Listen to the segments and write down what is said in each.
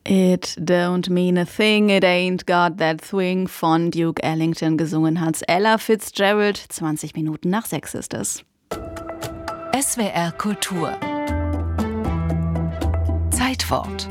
It don't mean a thing, it ain't got that thing von Duke Ellington. Gesungen hat's Ella Fitzgerald. 20 Minuten nach 6 ist es. SWR Kultur. Zeitwort.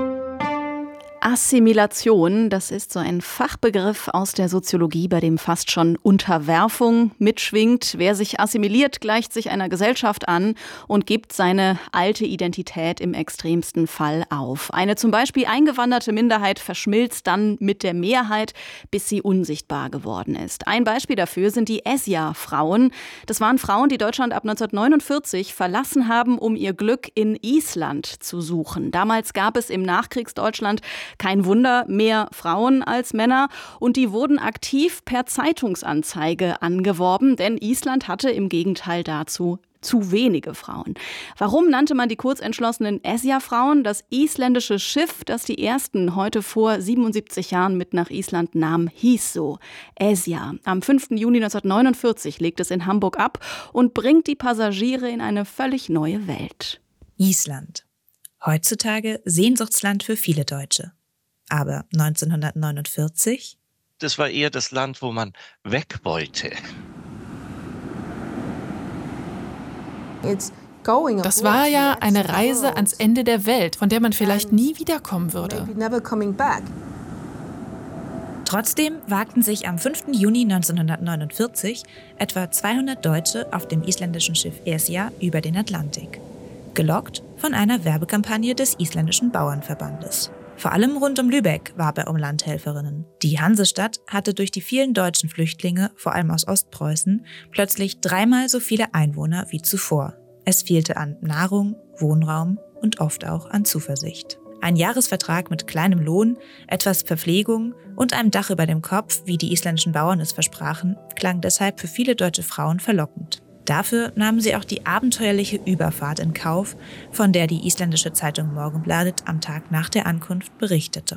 Assimilation, das ist so ein Fachbegriff aus der Soziologie, bei dem fast schon Unterwerfung mitschwingt. Wer sich assimiliert, gleicht sich einer Gesellschaft an und gibt seine alte Identität im extremsten Fall auf. Eine zum Beispiel eingewanderte Minderheit verschmilzt dann mit der Mehrheit, bis sie unsichtbar geworden ist. Ein Beispiel dafür sind die Ezja-Frauen. Das waren Frauen, die Deutschland ab 1949 verlassen haben, um ihr Glück in Island zu suchen. Damals gab es im Nachkriegsdeutschland kein Wunder, mehr Frauen als Männer, und die wurden aktiv per Zeitungsanzeige angeworben, denn Island hatte im Gegenteil dazu zu wenige Frauen. Warum nannte man die kurzentschlossenen Ezja-Frauen? Das isländische Schiff, das die ersten heute vor 77 Jahren mit nach Island nahm, hieß so: Ezja. Am 5. Juni 1949 legt es in Hamburg ab und bringt die Passagiere in eine völlig neue Welt. Island. Heutzutage Sehnsuchtsland für viele Deutsche. Aber 1949? Das war eher das Land, wo man weg wollte. Das war ja eine Reise ans Ende der Welt, von der man vielleicht nie wiederkommen würde. Trotzdem wagten sich am 5. Juni 1949 etwa 200 Deutsche auf dem isländischen Schiff Ezja über den Atlantik. Gelockt von einer Werbekampagne des isländischen Bauernverbandes. Vor allem rund um Lübeck warb er um Landhelferinnen. Die Hansestadt hatte durch die vielen deutschen Flüchtlinge, vor allem aus Ostpreußen, plötzlich 3-mal so viele Einwohner wie zuvor. Es fehlte an Nahrung, Wohnraum und oft auch an Zuversicht. Ein Jahresvertrag mit kleinem Lohn, etwas Verpflegung und einem Dach über dem Kopf, wie die isländischen Bauern es versprachen, klang deshalb für viele deutsche Frauen verlockend. Dafür nahmen sie auch die abenteuerliche Überfahrt in Kauf, von der die isländische Zeitung Morgenbladet am Tag nach der Ankunft berichtete.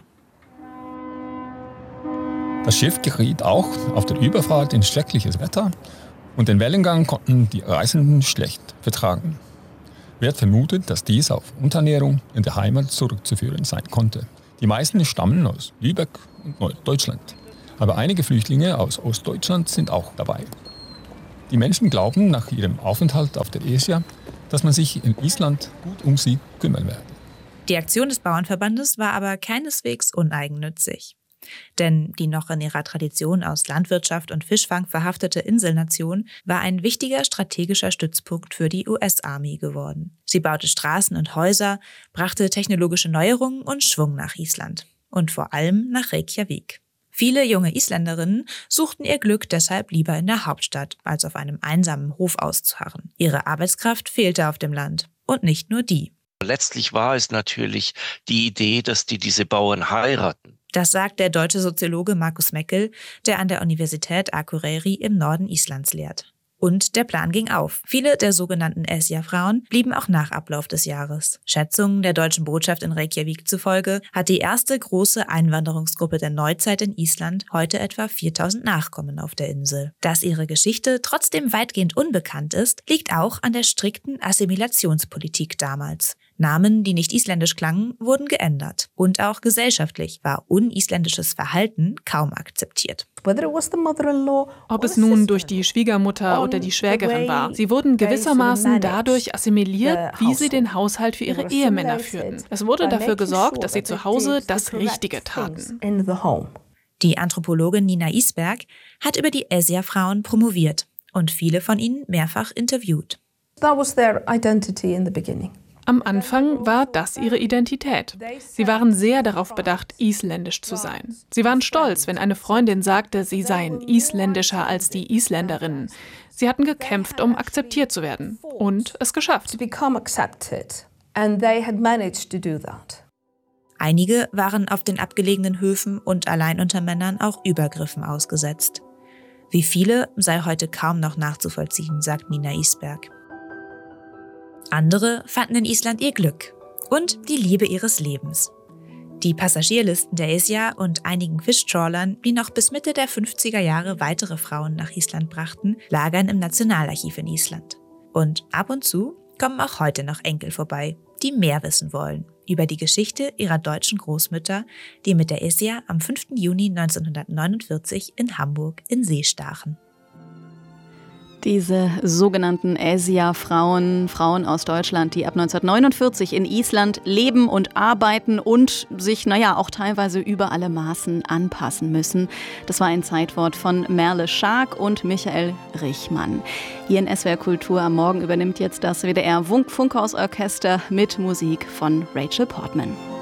Das Schiff geriet auch auf der Überfahrt in schreckliches Wetter und den Wellengang konnten die Reisenden schlecht vertragen. Wird vermutet, dass dies auf Unterernährung in der Heimat zurückzuführen sein konnte. Die meisten stammen aus Lübeck und Norddeutschland, aber einige Flüchtlinge aus Ostdeutschland sind auch dabei. Die Menschen glauben nach ihrem Aufenthalt auf der Ezja, dass man sich in Island gut um sie kümmern werde. Die Aktion des Bauernverbandes war aber keineswegs uneigennützig. Denn die noch in ihrer Tradition aus Landwirtschaft und Fischfang verhaftete Inselnation war ein wichtiger strategischer Stützpunkt für die US-Armee geworden. Sie baute Straßen und Häuser, brachte technologische Neuerungen und Schwung nach Island. Und vor allem nach Reykjavik. Viele junge Isländerinnen suchten ihr Glück deshalb lieber in der Hauptstadt, als auf einem einsamen Hof auszuharren. Ihre Arbeitskraft fehlte auf dem Land. Und nicht nur die. Letztlich war es natürlich die Idee, dass diese Bauern heiraten. Das sagt der deutsche Soziologe Markus Meckel, der an der Universität Akureyri im Norden Islands lehrt. Und der Plan ging auf. Viele der sogenannten Ezja-Frauen blieben auch nach Ablauf des Jahres. Schätzungen der deutschen Botschaft in Reykjavik zufolge hat die erste große Einwanderungsgruppe der Neuzeit in Island heute etwa 4000 Nachkommen auf der Insel. Dass ihre Geschichte trotzdem weitgehend unbekannt ist, liegt auch an der strikten Assimilationspolitik damals. Namen, die nicht isländisch klangen, wurden geändert. Und auch gesellschaftlich war unisländisches Verhalten kaum akzeptiert. Ob es nun durch die Schwiegermutter oder die Schwägerin war, sie wurden gewissermaßen dadurch assimiliert, wie sie den Haushalt für ihre Ehemänner führten. Es wurde dafür gesorgt, dass sie zu Hause das Richtige taten. Die Anthropologin Nina Isberg hat über die Ezja-Frauen promoviert und viele von ihnen mehrfach interviewt. Am Anfang war das ihre Identität. Sie waren sehr darauf bedacht, isländisch zu sein. Sie waren stolz, wenn eine Freundin sagte, sie seien isländischer als die Isländerinnen. Sie hatten gekämpft, um akzeptiert zu werden und es geschafft. Einige waren auf den abgelegenen Höfen und allein unter Männern auch Übergriffen ausgesetzt. Wie viele sei heute kaum noch nachzuvollziehen, sagt Nina Isberg. Andere fanden in Island ihr Glück und die Liebe ihres Lebens. Die Passagierlisten der Ezja und einigen Fischtrawlern, die noch bis Mitte der 50er Jahre weitere Frauen nach Island brachten, lagern im Nationalarchiv in Island. Und ab und zu kommen auch heute noch Enkel vorbei, die mehr wissen wollen über die Geschichte ihrer deutschen Großmütter, die mit der ESIA am 5. Juni 1949 in Hamburg in See stachen. Diese sogenannten ESIA-Frauen, Frauen aus Deutschland, die ab 1949 in Island leben und arbeiten und sich, auch teilweise über alle Maßen anpassen müssen. Das war ein Zeitwort von Merle Schark und Michael Richmann. Hier in SWR Kultur am Morgen übernimmt jetzt das WDR Funkhausorchester mit Musik von Rachel Portman.